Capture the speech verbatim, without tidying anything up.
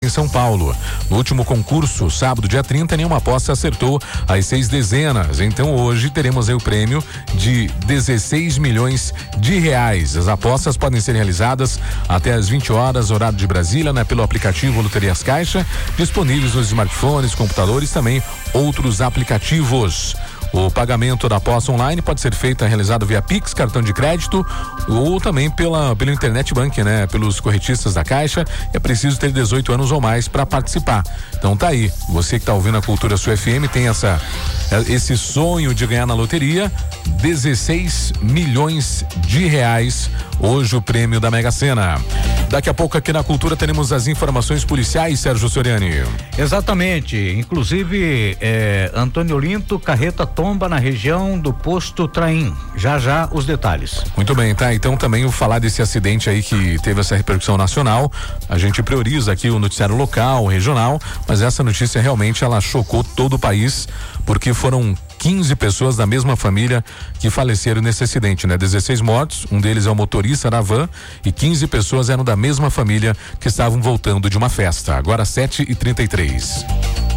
São Paulo. No último concurso, sábado, dia trinta, nenhuma aposta acertou as seis dezenas. Então hoje teremos aí o prêmio de dezesseis milhões de reais. As apostas podem ser realizadas até às vinte horas, horário de Brasília, né? Pelo aplicativo Loterias Caixa, disponíveis nos smartphones, computadores, também outros aplicativos. O pagamento da aposta online pode ser feito, realizado via Pix, cartão de crédito ou também pela, pelo internet banking, né? Pelos corretistas da Caixa. É preciso ter dezoito anos ou mais para participar. Então tá aí, você que tá ouvindo a Cultura Sul F M tem essa, esse sonho de ganhar na loteria, dezesseis milhões de reais hoje o prêmio da Mega Sena. Daqui a pouco aqui na Cultura teremos as informações policiais, Sérgio Soriani. Exatamente, inclusive é, Antônio Olinto, carreta tomba na região do posto Traim. Já já os detalhes. Muito bem, tá? Então também vou falar desse acidente aí que teve essa repercussão nacional. A gente prioriza aqui o noticiário local, regional, mas essa notícia realmente ela chocou todo o país, porque foram quinze pessoas da mesma família que faleceram nesse acidente, né? dezesseis mortos, um deles é o motorista da van e quinze pessoas eram da mesma família que estavam voltando de uma festa. Agora sete e trinta e três.